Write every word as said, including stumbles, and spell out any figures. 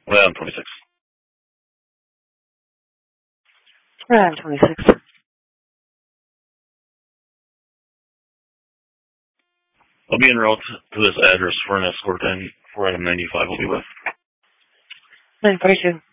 Well, I'm twenty-six. Yeah, I'm twenty-six. I'll be en route to this address for an escort, and for item ninety-five will be with. nine forty-two.